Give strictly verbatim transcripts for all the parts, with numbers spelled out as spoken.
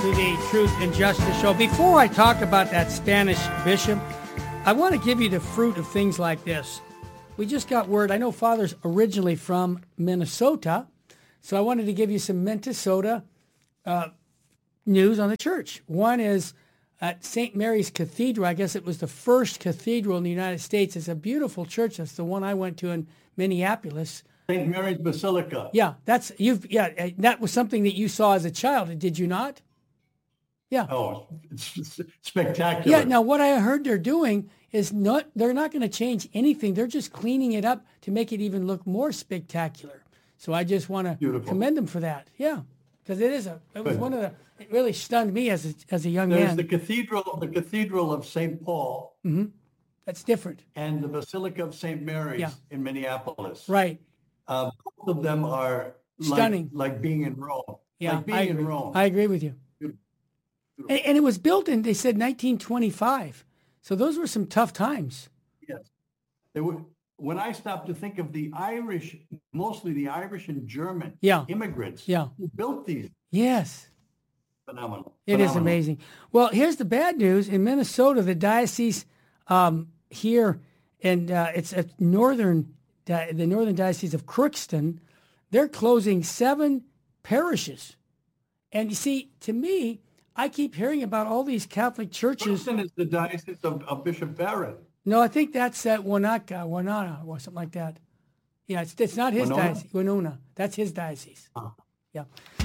to the Truth and Justice Show. Before I talk about that Spanish bishop, I want to give you the fruit of things like this. We just got word. I know Father's originally from Minnesota, so I wanted to give you some Minnesota uh, news on the church. One is at Saint Mary's Cathedral. I guess it was the first cathedral in the United States. It's a beautiful church. That's the one I went to in Minneapolis. Saint Mary's Basilica. Yeah, that's you've. Yeah, that was something that you saw as a child, did you not? Yeah. Oh, it's spectacular. Yeah. Now, what I heard they're doing is not. They're not going to change anything. They're just cleaning it up to make it even look more spectacular. So I just want to commend them for that. Yeah, because it is a. It was Good. one of the. It really stunned me as a as a young There's man. There's the cathedral, the Cathedral of Saint Paul. Mm-hmm. That's different. And the Basilica of Saint Mary's yeah. in Minneapolis. Right. Uh, both of them are stunning, like, like being in Rome. Yeah, like being I agree. in Rome. I agree with you. And, and it was built in, they said, nineteen twenty-five. So those were some tough times. Yes. They were, when I stopped to think of the Irish, mostly the Irish and German yeah. immigrants yeah. who built these. Yes. Phenomenal. It Phenomenal. is amazing. Well, here's the bad news. In Minnesota, the diocese um, here, and uh, it's a northern, the northern diocese of Crookston, they're closing seven parishes. And you see, to me, I keep hearing about all these Catholic churches. Crookston is the diocese of, of Bishop Barron. No, I think that's at Wanaka, Wanana, or something like that. Yeah, it's, it's not his Winona? diocese. Winona. That's his diocese. Oh. Yeah.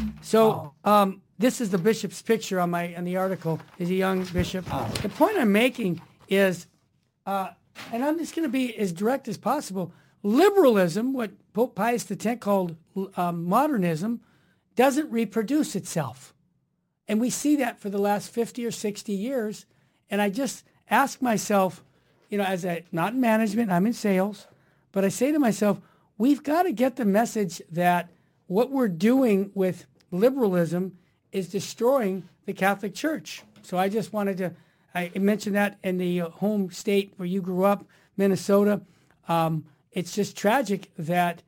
So um, this is the bishop's picture on my on the article. He's a young bishop. Oh. The point I'm making is, uh, and I'm just going to be as direct as possible. Liberalism, what Pope Pius X called um, modernism, doesn't reproduce itself. And we see that for the last fifty or sixty years. And I just ask myself, you know, as a, not in management, I'm in sales, but I say to myself, we've got to get the message that what we're doing with liberalism is destroying the Catholic Church. So I just wanted to, I mentioned that in the home state where you grew up, Minnesota. Um, it's just tragic that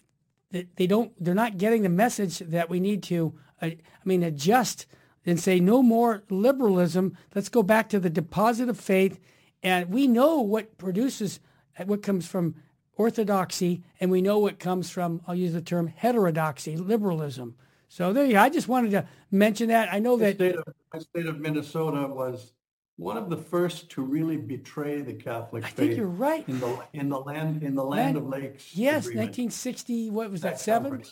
they don't, they're not getting the message that we need to, uh, I mean, adjust and say no more liberalism. Let's go back to the deposit of faith. And we know what produces, what comes from orthodoxy, and we know what comes from, I'll use the term heterodoxy, liberalism. So there you go. I just wanted to mention that. I know the that state of, the state of Minnesota was one of the first to really betray the Catholic I faith. think you're right. In the in the land in the land, land of lakes. Yes, agreement. nineteen sixty. What was that? That seven? conference.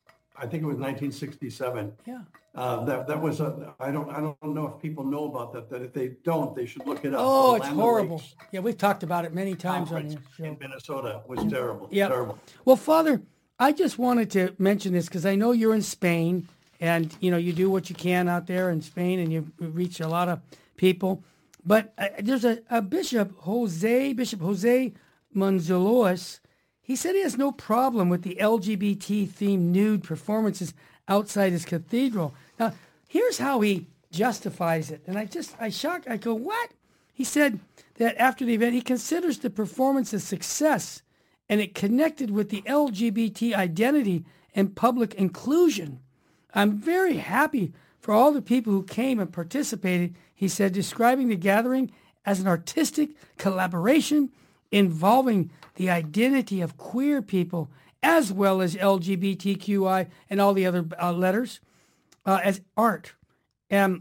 I think it was nineteen sixty-seven. Yeah. Uh, that that was a. I don't I don't know if people know about that. That if they don't, they should look it up. Oh, The it's Land of here. Lakes Yeah, we've talked about it many times on conference here. in Minnesota was terrible. Yeah. Terrible. Well, Father, I just wanted to mention this because I know you're in Spain, and you know you do what you can out there in Spain, and you reach a lot of people. But uh, there's a, a bishop, Jose Bishop Jose Manzalois. He said he has no problem with the L G B T themed nude performances outside his cathedral. Now, here's how he justifies it. And I just, I shocked, I go, what? He said that after the event, he considers the performance a success and it connected with the L G B T identity and public inclusion. I'm very happy for all the people who came and participated, he said, describing the gathering as an artistic collaboration involving the identity of queer people as well as L G B T Q I and all the other uh, letters uh, as art. And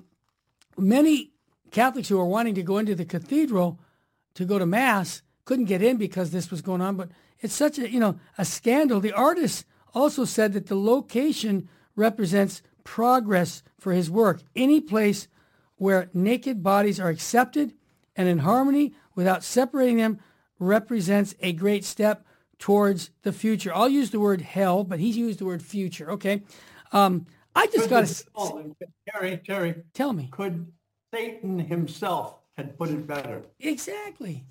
many Catholics who are wanting to go into the cathedral to go to Mass couldn't get in because this was going on. But it's such a, you know, a scandal. The artist also said that the location represents progress for his work. Any place where naked bodies are accepted and in harmony without separating them represents a great step towards the future. I'll use the word hell, but he's used the word future. Okay. Um, I just got to... Terry, Terry. Tell me. Could Satan himself had put it better? Exactly.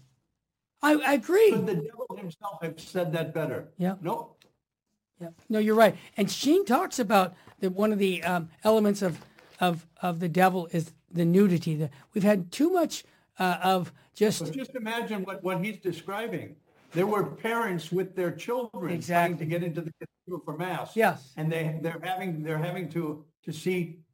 I, I agree. Could the devil himself have said that better? Yeah. Nope. Yeah. No, you're right. And Sheen talks about that one of the um, elements of, of, of the devil is the nudity. The, we've had too much uh, of just... But just imagine what, what he's describing. There were parents with their children exactly. trying to get into the cathedral for Mass. Yes. And they, they're having they're having to, to see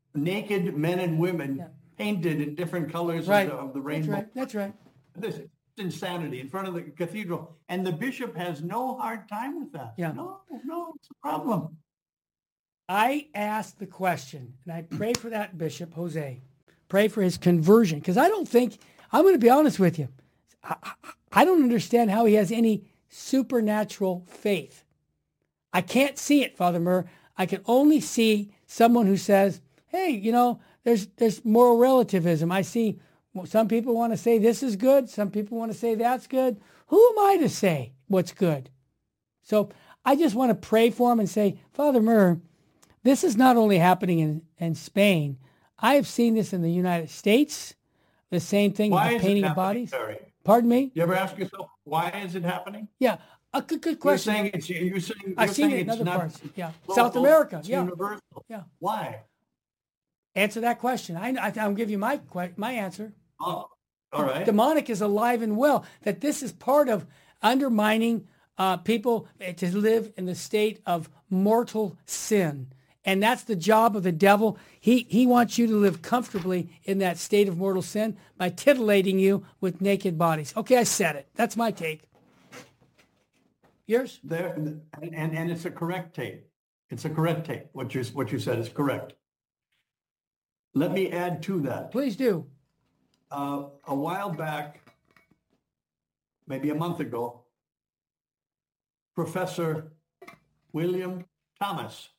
naked men and women Yeah. painted in different colors Right. of, the, of the That's rainbow. right. That's right. This is insanity in front of the cathedral. And the bishop has no hard time with that. Yeah. No, no, it's a problem. I asked the question, and I pray for that bishop, Jose. Pray for his conversion, because I don't think, I'm going to be honest with you, I, I, I don't understand how he has any supernatural faith. I can't see it, Father Murr. I can only see someone who says, hey, you know, there's there's moral relativism. I see some people want to say this is good. Some people want to say that's good. Who am I to say what's good? So I just want to pray for him and say, Father Murr, this is not only happening in, in Spain. I have seen this in the United States. The same thing Why with is the it painting of happening, bodies. Barry? Pardon me? You ever ask yourself, why is it happening? Yeah, a good, good You're question. saying it's, you're saying, you're I've seen saying it in it's other not parts. Yeah, local, South America. it's Yeah, universal. yeah. Why? Answer that question. I, I, I'll give you my que- my answer. Oh, all right. Demonic is alive and well. That this is part of undermining uh, people to live in the state of mortal sin. And that's the job of the devil. He he wants you to live comfortably in that state of mortal sin by titillating you with naked bodies. Okay, I said it. That's my take. Yours? There, and, and, and it's a correct take. It's a correct take. What you, what you said is correct. Let me add to that. Please do. Uh, a while back, maybe a month ago, Professor William Thomas,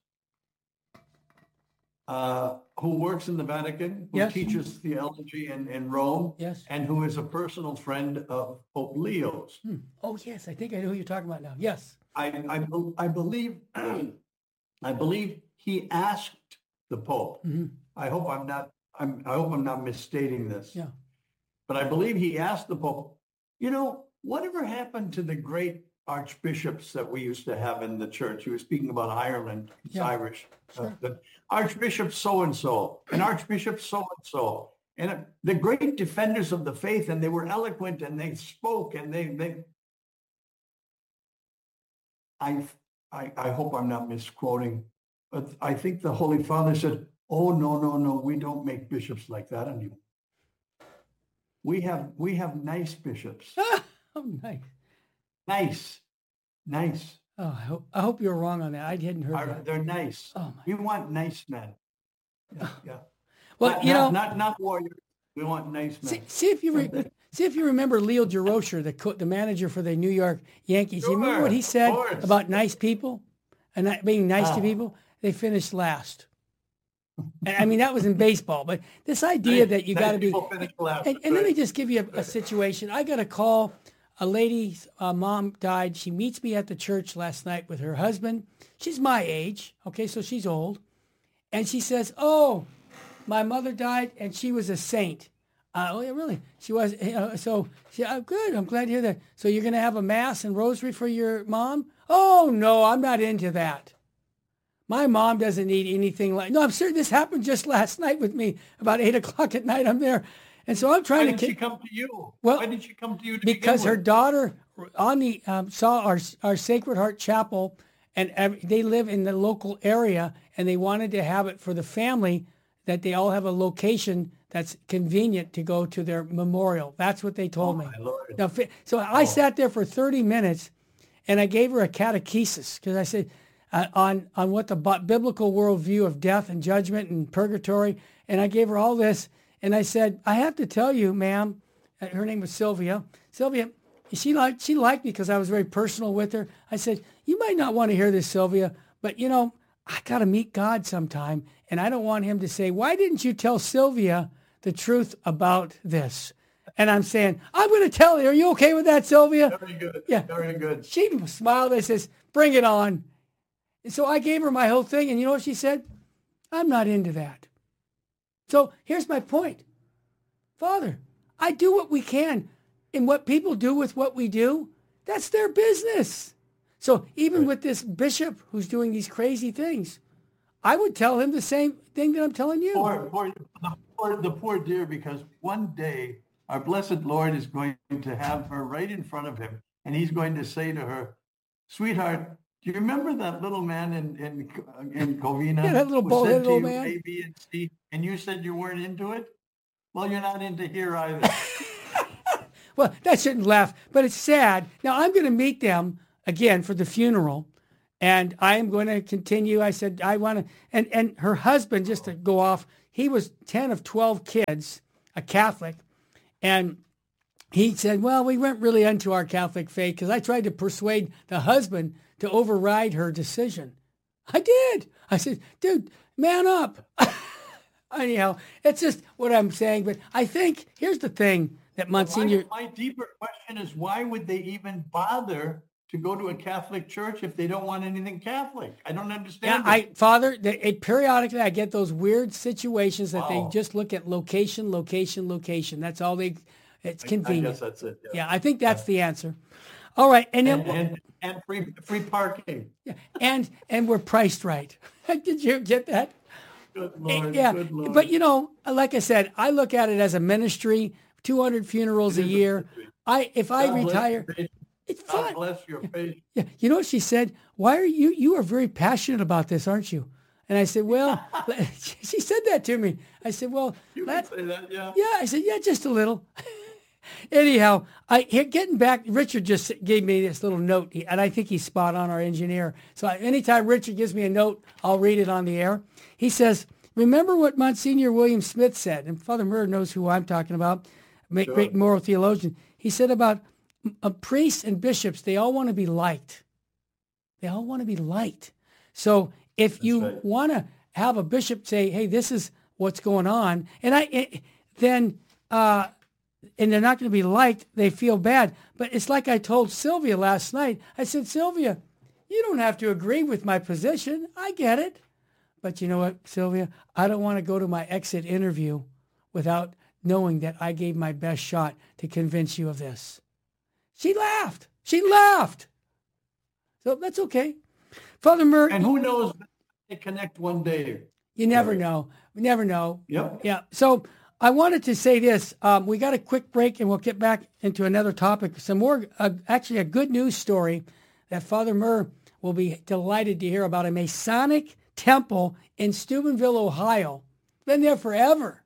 uh, who works in the Vatican, who Yes. teaches theology in, in Rome, Yes. and who is a personal friend of Pope Leo's. Hmm. Oh, yes. I think I know who you're talking about now. Yes. I, I, I believe, I believe he asked the Pope. Mm-hmm. I hope I'm not, I'm, I hope I'm not misstating this. Yeah. But I believe he asked the Pope, you know, whatever happened to the great archbishops that we used to have in the church? He was speaking about Ireland. It's Yeah. Irish. Sure. Uh, the Archbishop so-and-so, and Archbishop so-and-so. And uh, the great defenders of the faith, and they were eloquent, and they spoke, and they, they, I, I, I hope I'm not misquoting, but I think the Holy Father said, oh, no, no, no, we don't make bishops like that anymore. We have, we have nice bishops. Oh, nice. Nice, nice. Oh, I hope, I hope you're wrong on that. I hadn't heard Are- that. They're nice. Oh, my. We want nice men. Yeah, yeah. Well, Not- you not- know, Not, not warriors. We want nice men. see, see if you re- see if you remember Leo Durocher, the co- the manager for the New York Yankees. You remember Sure, what he of said course. about nice people and not being nice to Oh. people? They finished last. And I mean, that was in baseball, but this idea that you Nice got to be, people finish last, and, and let me right. just give you a, a situation. I got a call. A lady's uh, mom died. She meets me at the church last night with her husband. She's my age. Okay, so she's old. And she says, oh, my mother died and she was a saint. Uh, oh, yeah, really? She was. Uh, so, she, oh, good. I'm glad to hear that. So you're going to have a mass and rosary for your mom? Oh, no, I'm not into that. My mom doesn't need anything like, no, I'm serious. This happened just last night with me. About eight o'clock at night, I'm there. And so I'm Why trying did to she kick. come to you? Well, Why did she come to you to Because begin her with? daughter on the um, saw our our Sacred Heart Chapel, and ev- they live in the local area, and they wanted to have it for the family, that they all have a location that's convenient to go to their memorial. That's what they told Oh, me. my Lord. Now, fi- so I sat there for thirty minutes, and I gave her a catechesis because I said uh, on on what the bi- biblical worldview of death and judgment and purgatory, and I gave her all this, and I said, I have to tell you, ma'am, uh, her name was Sylvia. Sylvia, she liked she liked me because I was very personal with her. I said, you might not want to hear this, Sylvia, but you know, I got to meet God sometime, and I don't want him to say, why didn't you tell Sylvia the truth about this? And I'm saying, I'm going to tell her. Are you okay with that, Sylvia? Very good. Yeah. Very good. She smiled and says, bring it on. And so I gave her my whole thing, and you know what she said? I'm not into that. So here's my point. Father, I do what we can, and what people do with what we do, that's their business. So even Right. with this bishop who's doing these crazy things, I would tell him the same thing that I'm telling you. Poor, poor, the, poor, the poor dear, because one day our blessed Lord is going to have her right in front of him, and he's going to say to her, sweetheart, Do you remember that little man in in, in Covina? Yeah, that little who bald-headed said to old you man. A, B, and C, and you said you weren't into it? Well, you're not into here either. Well, that shouldn't laugh, but it's sad. Now, I'm going to meet them again for the funeral, and I am going to continue. I said, I want to, and, and her husband, just to go off, he was ten of twelve kids, a Catholic, and he said, well, we weren't really into our Catholic faith because I tried to persuade the husband to override her decision. I did. I said, dude, man up. Anyhow, it's just what I'm saying. But I think here's the thing that Monsignor... My, my deeper question is, why would they even bother to go to a Catholic church if they don't want anything Catholic? I don't Yeah, understand. I, it. Father, they, it, periodically I get those weird situations that Wow. they just look at location, location, location. That's all they... It's I convenient. guess that's it. Yeah, I think that's the answer. All right, and then... And, and, and free free parking. Yeah, and and we're priced right. Did you get that? Good Lord. Yeah, Good Lord. but you know, like I said, I look at it as a ministry. two hundred funerals a year. I if I God bless retire, your patience. it's God fun. bless your face. Yeah, you know what she said? Why are you? You are very passionate about this, aren't you? And I said, well, she said that to me. I said, well, You that, can say that, yeah. yeah. I said, yeah, just a little. Anyhow, I here, getting back. Richard just gave me this little note, and I think he's spot on, our engineer. So anytime Richard gives me a note, I'll read it on the air. He says, remember what Monsignor William Smith said, and Father Murr knows who I'm talking about, great Sure. moral theologian. He said about uh, priests and bishops, they all want to be liked. They all want to be liked. So if That's you right. want to have a bishop say, hey, this is what's going on, and I it, then... Uh, and they're not going to be liked, they feel bad. But it's like I told Sylvia last night. I said, Sylvia, you don't have to agree with my position. I get it. But you know what, Sylvia? I don't want to go to my exit interview without knowing that I gave my best shot to convince you of this. She laughed. She laughed. So that's okay. Father Murr, And who knows, they connect one day. you never know. We never know. Yep. Yeah. So I wanted to say this. Um, we got a quick break, and we'll get back into another topic. Some more, uh, actually, a good news story that Father Murr will be delighted to hear about a Masonic temple in Steubenville, Ohio. Been there forever.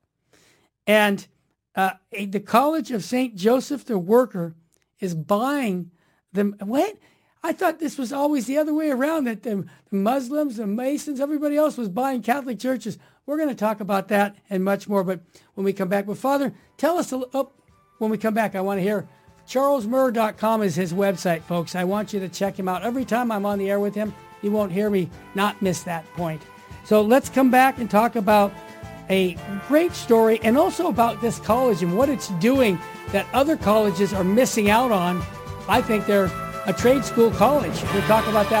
And uh, a- the College of Saint Joseph the Worker is buying them. What? I thought this was always the other way around, that the, the Muslims, the Masons, everybody else was buying Catholic churches. We're going to talk about that and much more, but when we come back. But Father, tell us, a, oh, when we come back, I want to hear, charles murr dot com is his website, folks. I want you to check him out. Every time I'm on the air with him, you won't hear me not miss that point. So let's come back and talk about a great story and also about this college and what it's doing that other colleges are missing out on. I think they're a trade school college. We'll talk about that.